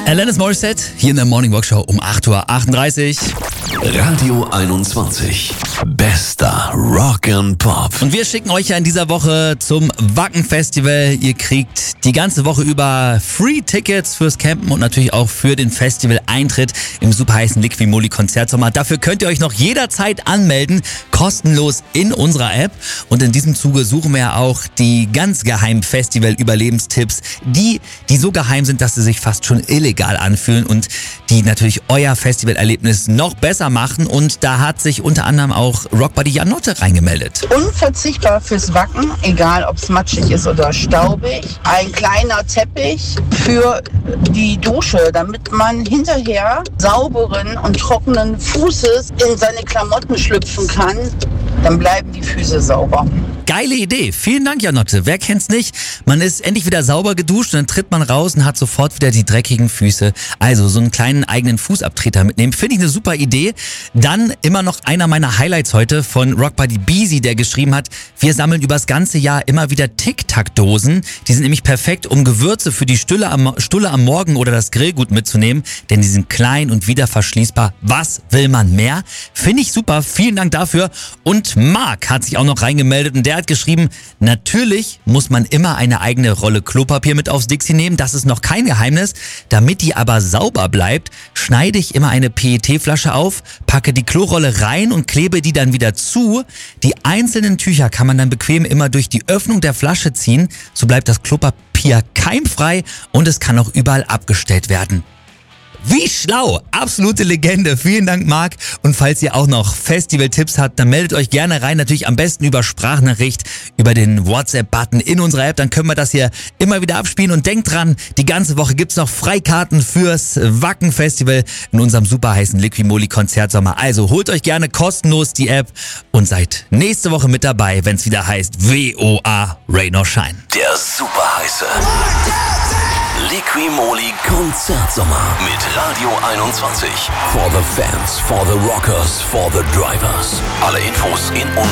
Alanis Morissette hier in der Morning Walk Show um 8:38 Uhr. Radio 21. Bester Rock and Pop. Und wir schicken euch ja in dieser Woche zum Wacken Festival. Ihr kriegt die ganze Woche über Free-Tickets fürs Campen und natürlich auch für den Festival-Eintritt im super heißen Liquimoli Konzertsommer. Dafür könnt ihr euch noch jederzeit anmelden, kostenlos in unserer App. Und in diesem Zuge suchen wir ja auch die ganz geheimen Festival-Überlebenstipps, die so geheim sind, dass sie sich fast schon illegal anfühlen und die natürlich euer Festivalerlebnis noch besser machen. Und da hat sich unter anderem auch Rockbuddy Janotte reingemeldet. Unverzichtbar fürs Wacken, egal ob es matschig ist oder staubig. Ein kleiner Teppich für die Dusche, damit man hinterher sauberen und trockenen Fußes in seine Klamotten schlüpfen kann. Dann bleiben die Füße sauber. Geile Idee. Vielen Dank, Janotte. Wer kennt's nicht? Man ist endlich wieder sauber geduscht und dann tritt man raus und hat sofort wieder die dreckigen Füße. Also so einen kleinen eigenen Fußabtreter mitnehmen. Finde ich eine super Idee. Dann immer noch einer meiner Highlights heute von Rockbuddy Beezy, der geschrieben hat, wir sammeln übers ganze Jahr immer wieder Tic-Tac-Dosen. Die sind nämlich perfekt, um Gewürze für die Stulle am Morgen oder das Grillgut mitzunehmen, denn die sind klein und wieder verschließbar. Was will man mehr? Finde ich super. Vielen Dank dafür. Und Marc hat sich auch noch reingemeldet und der hat geschrieben, natürlich muss man immer eine eigene Rolle Klopapier mit aufs Dixie nehmen, das ist noch kein Geheimnis. Damit die aber sauber bleibt, schneide ich immer eine PET-Flasche auf, packe die Klorolle rein und klebe die dann wieder zu. Die einzelnen Tücher kann man dann bequem immer durch die Öffnung der Flasche ziehen, so bleibt das Klopapier keimfrei und es kann auch überall abgestellt werden. Wie schlau! Absolute Legende. Vielen Dank, Marc. Und falls ihr auch noch Festival-Tipps habt, dann meldet euch gerne rein. Natürlich am besten über Sprachnachricht, über den WhatsApp-Button in unserer App. Dann können wir das hier immer wieder abspielen. Und denkt dran, die ganze Woche gibt's noch Freikarten fürs Wacken-Festival in unserem super heißen Liquimoli Konzertsommer. Also holt euch gerne kostenlos die App und seid nächste Woche mit dabei, wenn's wieder heißt WOA Rain or Shine. Der super heiße Liquimoli Konzertsommer mit Radio 21. For the fans, for the rockers, for the drivers. Alle Infos in